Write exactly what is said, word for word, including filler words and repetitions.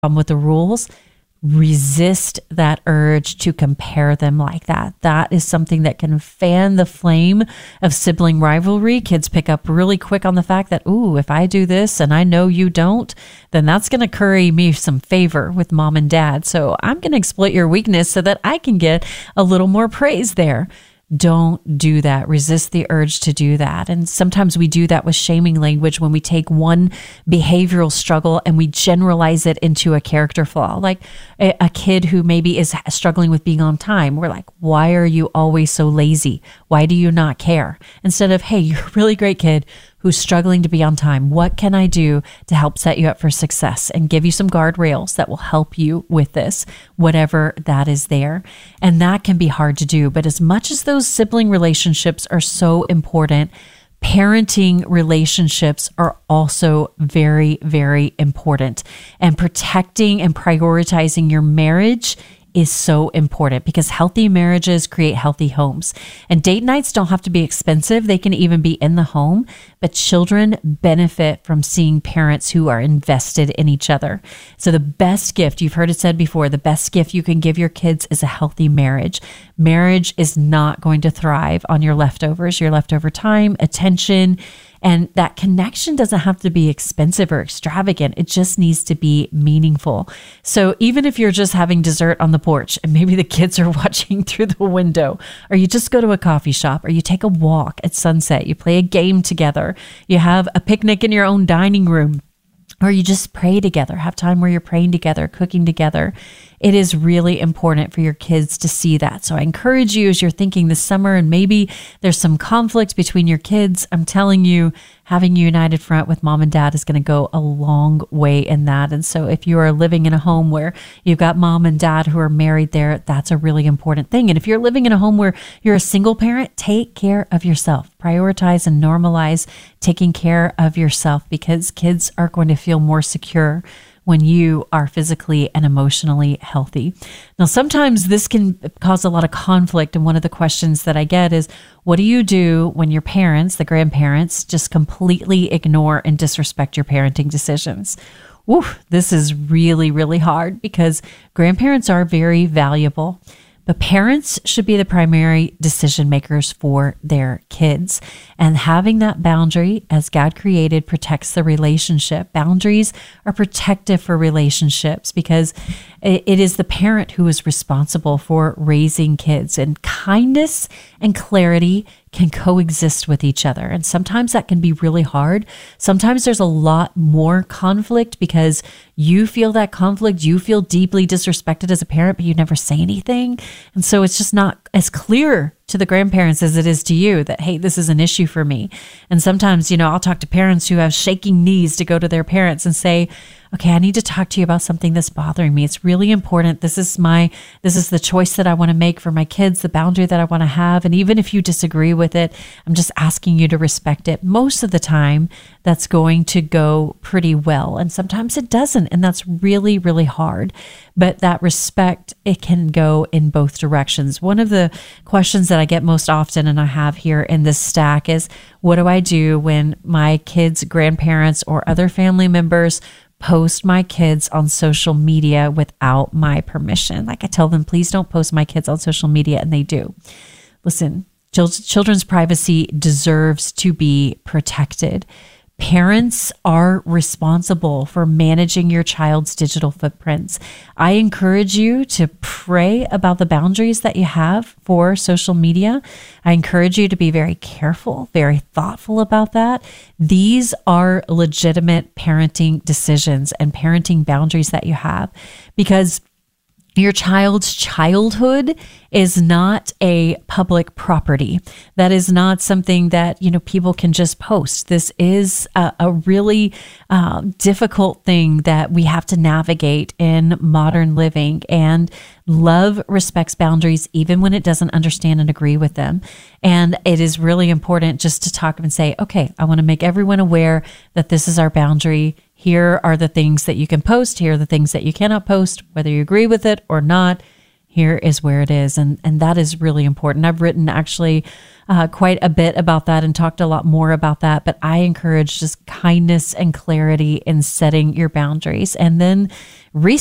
problem with the rules, resist that urge to compare them like that. That is something that can fan the flame of sibling rivalry. Kids pick up really quick on the fact that, ooh, if I do this and I know you don't, then that's going to curry me some favor with mom and dad. So I'm going to exploit your weakness so that I can get a little more praise there. Don't do that. Resist the urge to do that. And sometimes we do that with shaming language when we take one behavioral struggle and we generalize it into a character flaw. Like a, a kid who maybe is struggling with being on time. We're like, why are you always so lazy? Why do you not care? Instead of, hey, you're a really great kid who's struggling to be on time. What can I do to help set you up for success and give you some guardrails that will help you with this, whatever that is there? And that can be hard to do. But as much as those sibling relationships are so important, parenting relationships are also very, very important. And protecting and prioritizing your marriage is so important because healthy marriages create healthy homes. And date nights don't have to be expensive. They can even be in the home, but children benefit from seeing parents who are invested in each other. So the best gift, you've heard it said before, the best gift you can give your kids is a healthy marriage. Marriage is not going to thrive on your leftovers, your leftover time, attention, and that connection doesn't have to be expensive or extravagant. It just needs to be meaningful. So even if you're just having dessert on the porch and maybe the kids are watching through the window, or you just go to a coffee shop, or you take a walk at sunset, you play a game together, you have a picnic in your own dining room, or you just pray together, have time where you're praying together, cooking together. It is really important for your kids to see that. So I encourage you, as you're thinking this summer and maybe there's some conflict between your kids, I'm telling you, having a united front with mom and dad is going to go a long way in that. And so if you are living in a home where you've got mom and dad who are married there, that's a really important thing. And if you're living in a home where you're a single parent, take care of yourself. Prioritize and normalize taking care of yourself because kids are going to feel more secure when you are physically and emotionally healthy. Now, sometimes this can cause a lot of conflict. And one of the questions that I get is, what do you do when your parents, the grandparents, just completely ignore and disrespect your parenting decisions? Woo, this is really, really hard because grandparents are very valuable. But parents should be the primary decision makers for their kids. And having that boundary, as God created, protects the relationship. Boundaries are protective for relationships because it is the parent who is responsible for raising kids. And kindness and clarity can coexist with each other. And sometimes that can be really hard. Sometimes there's a lot more conflict because you feel that conflict, you feel deeply disrespected as a parent, but you never say anything. And so it's just not as clear to the grandparents as it is to you that, hey, this is an issue for me. And sometimes, you know, I'll talk to parents who have shaking knees to go to their parents and say, okay, I need to talk to you about something that's bothering me. It's really important. This is my, this is the choice that I want to make for my kids, the boundary that I want to have. And even if you disagree with it, I'm just asking you to respect it. Most of the time, that's going to go pretty well. And sometimes it doesn't. And that's really, really hard. But that respect, it can go in both directions. One of the questions that I get most often, and I have here in this stack, is what do I do when my kids' grandparents or other family members post my kids on social media without my permission? Like I tell them, please don't post my kids on social media, and they do. Listen, children's privacy deserves to be protected. Parents are responsible for managing your child's digital footprints. I encourage you to pray about the boundaries that you have for social media. I encourage you to be very careful, very thoughtful about that. These are legitimate parenting decisions and parenting boundaries that you have, because your child's childhood is not a public property. That is not something that, you know, people can just post. This is a, a really uh, difficult thing that we have to navigate in modern living. And love respects boundaries even when it doesn't understand and agree with them. And it is really important just to talk and say, okay, I want to make everyone aware that this is our boundary. Here are the things that you can post. Here are the things that you cannot post, whether you agree with it or not. Here is where it is. And, and that is really important. I've written actually uh, quite a bit about that and talked a lot more about that. But I encourage just kindness and clarity in setting your boundaries, and then